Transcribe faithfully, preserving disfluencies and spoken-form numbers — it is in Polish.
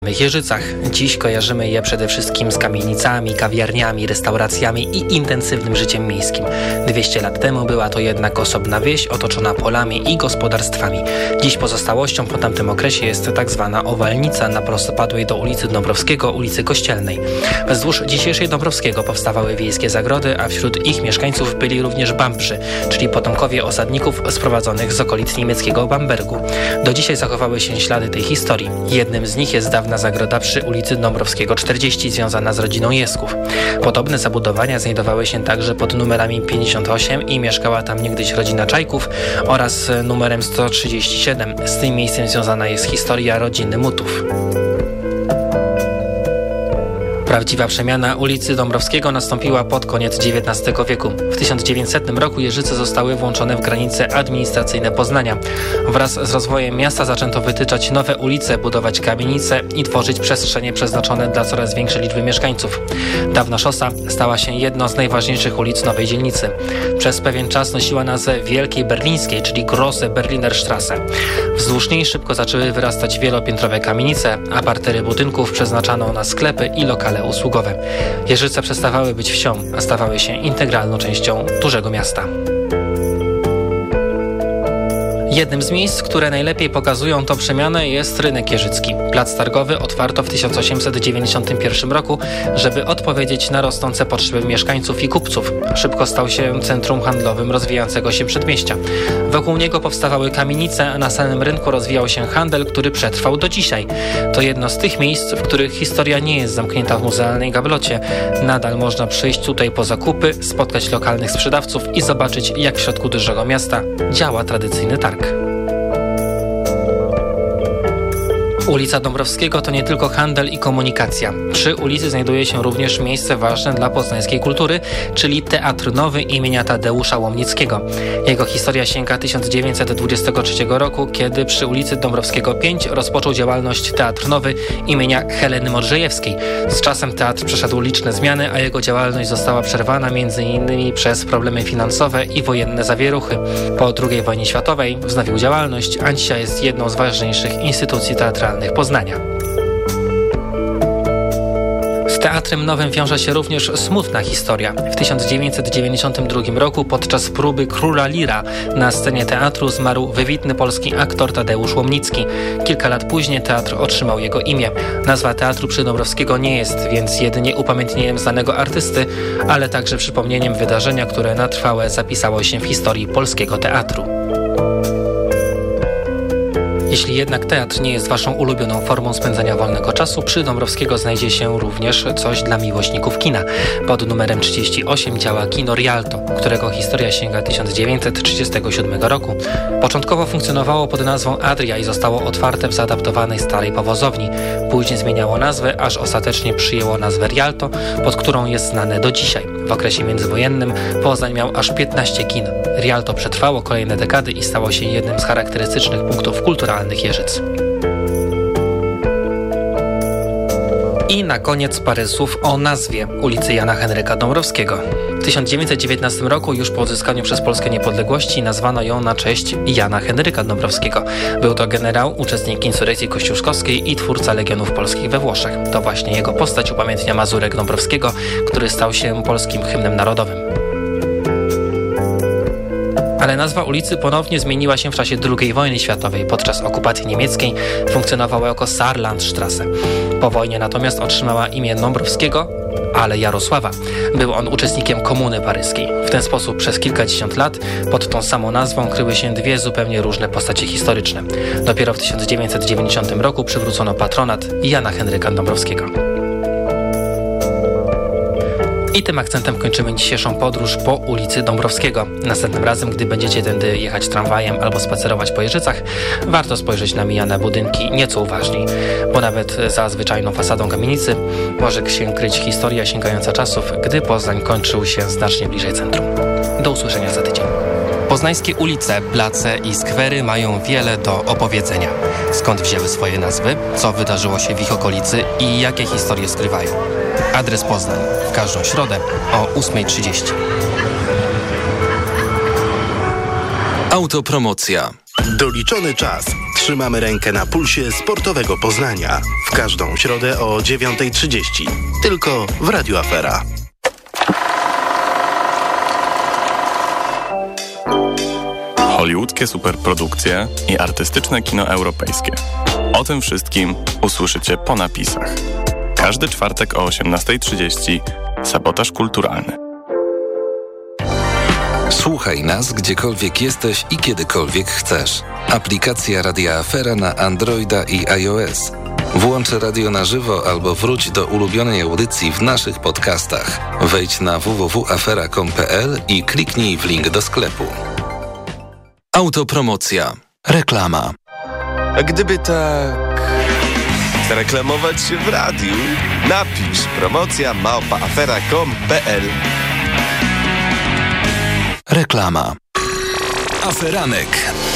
W Jeżycach dziś kojarzymy je przede wszystkim z kamienicami, kawiarniami, restauracjami i intensywnym życiem miejskim. dwieście lat temu była to jednak osobna wieś otoczona polami i gospodarstwami. Dziś pozostałością po tamtym okresie jest tak zwana Owalnica na prostopadłej do ulicy Dąbrowskiego, ulicy Kościelnej. Wzdłuż dzisiejszej Dąbrowskiego powstawały wiejskie zagrody, a wśród ich mieszkańców byli również Bambrzy, czyli potomkowie osadników sprowadzonych z okolic niemieckiego Bambergu. Do dzisiaj zachowały się ślady tej historii. Jednym z nich jest dawna zagroda przy ulicy Dąbrowskiego czterdzieści, związana z rodziną Jesków. Podobne zabudowania znajdowały się także pod numerami pięćdziesiąt osiem i mieszkała tam niegdyś rodzina Czajków oraz numerem sto trzydzieści siedem. Z tym miejscem związana jest historia rodziny Mutów. Prawdziwa przemiana ulicy Dąbrowskiego nastąpiła pod koniec dziewiętnastego wieku. W tysiąc dziewięćsetnym roku Jeżyce zostały włączone w granice administracyjne Poznania. Wraz z rozwojem miasta zaczęto wytyczać nowe ulice, budować kamienice i tworzyć przestrzenie przeznaczone dla coraz większej liczby mieszkańców. Dawna szosa stała się jedną z najważniejszych ulic nowej dzielnicy. Przez pewien czas nosiła nazwę Wielkiej Berlińskiej, czyli Große Berliner Straße. Wzdłuż niej szybko zaczęły wyrastać wielopiętrowe kamienice, a partery budynków przeznaczano na sklepy i lokale usługowe. Jeżyce przestawały być wsią, a stawały się integralną częścią dużego miasta. Jednym z miejsc, które najlepiej pokazują tę przemianę, jest rynek jeżycki. Plac targowy otwarto w tysiąc osiemset dziewięćdziesiątym pierwszym roku, żeby odpowiedzieć na rosnące potrzeby mieszkańców i kupców. Szybko stał się centrum handlowym rozwijającego się przedmieścia. Wokół niego powstawały kamienice, a na samym rynku rozwijał się handel, który przetrwał do dzisiaj. To jedno z tych miejsc, w których historia nie jest zamknięta w muzealnej gablocie. Nadal można przyjść tutaj po zakupy, spotkać lokalnych sprzedawców i zobaczyć, jak w środku dużego miasta działa tradycyjny targ. Ulica Dąbrowskiego to nie tylko handel i komunikacja. Przy ulicy znajduje się również miejsce ważne dla poznańskiej kultury, czyli Teatr Nowy imienia Tadeusza Łomnickiego. Jego historia sięga tysiąc dziewięćset dwudziestego trzeciego roku, kiedy przy ulicy Dąbrowskiego pięć rozpoczął działalność Teatr Nowy imienia Heleny Modrzejewskiej. Z czasem teatr przeszedł liczne zmiany, a jego działalność została przerwana między innymi przez problemy finansowe i wojenne zawieruchy. Po drugiej wojnie światowej wznowił działalność, a dzisiaj jest jedną z ważniejszych instytucji teatralnych Poznania. Z Teatrem Nowym wiąże się również smutna historia. W tysiąc dziewięćset dziewięćdziesiątym drugim roku podczas próby Króla Lira na scenie teatru zmarł wybitny polski aktor Tadeusz Łomnicki. Kilka lat później teatr otrzymał jego imię. Nazwa Teatru przy Dąbrowskiego nie jest więc jedynie upamiętnieniem znanego artysty, ale także przypomnieniem wydarzenia, które na trwałe zapisało się w historii polskiego teatru. Jeśli jednak teatr nie jest waszą ulubioną formą spędzania wolnego czasu, przy Dąbrowskiego znajdzie się również coś dla miłośników kina. Pod numerem trzydzieści osiem działa Kino Rialto, którego historia sięga tysiąc dziewięćset trzydziestego siódmego roku. Początkowo funkcjonowało pod nazwą Adria i zostało otwarte w zaadaptowanej starej powozowni. Później zmieniało nazwę, aż ostatecznie przyjęło nazwę Rialto, pod którą jest znane do dzisiaj. W okresie międzywojennym Poznań miał aż piętnaście kin. Rialto przetrwało kolejne dekady i stało się jednym z charakterystycznych punktów kulturalnych Jeżyc. I na koniec parę słów o nazwie ulicy Jana Henryka Dąbrowskiego. W tysiąc dziewięćset dziewiętnastym roku, już po odzyskaniu przez Polskę niepodległości, nazwano ją na cześć Jana Henryka Dąbrowskiego. Był to generał, uczestnik insurekcji kościuszkowskiej i twórca Legionów Polskich we Włoszech. To właśnie jego postać upamiętnia Mazurek Dąbrowskiego, który stał się polskim hymnem narodowym. Ale nazwa ulicy ponownie zmieniła się w czasie drugiej wojny światowej. Podczas okupacji niemieckiej funkcjonowała jako Saarlandstraße. Po wojnie natomiast otrzymała imię Dąbrowskiego, ale Jarosława. Był on uczestnikiem Komuny Paryskiej. W ten sposób przez kilkadziesiąt lat pod tą samą nazwą kryły się dwie zupełnie różne postacie historyczne. Dopiero w tysiąc dziewięćset dziewięćdziesiątym roku przywrócono patronat Jana Henryka Dąbrowskiego. I tym akcentem kończymy dzisiejszą podróż po ulicy Dąbrowskiego. Następnym razem, gdy będziecie tędy jechać tramwajem albo spacerować po Jeżycach, warto spojrzeć na mijane budynki nieco uważniej, bo nawet za zwyczajną fasadą kamienicy może się kryć historia sięgająca czasów, gdy Poznań kończył się znacznie bliżej centrum. Do usłyszenia za tydzień. Poznańskie ulice, place i skwery mają wiele do opowiedzenia. Skąd wzięły swoje nazwy, co wydarzyło się w ich okolicy i jakie historie skrywają. Adres Poznań w każdą środę o ósma trzydzieści. Autopromocja. Doliczony czas. Trzymamy rękę na pulsie sportowego Poznania. W każdą środę o dziewiąta trzydzieści. Tylko w Radiu Afera. Hollywoodzkie superprodukcje i artystyczne kino europejskie. O tym wszystkim usłyszycie po napisach. Każdy czwartek o osiemnasta trzydzieści. Sabotaż kulturalny. Słuchaj nas gdziekolwiek jesteś i kiedykolwiek chcesz. Aplikacja Radia Afera na Androida i iOS. Włącz radio na żywo albo wróć do ulubionej audycji w naszych podcastach. Wejdź na w w w kropka afera kropka com kropka p l i kliknij w link do sklepu. Autopromocja. Reklama. A gdyby tak zareklamować się w radiu, napisz promocja małpa afera kropka com kropka p l. Reklama. Aferanek.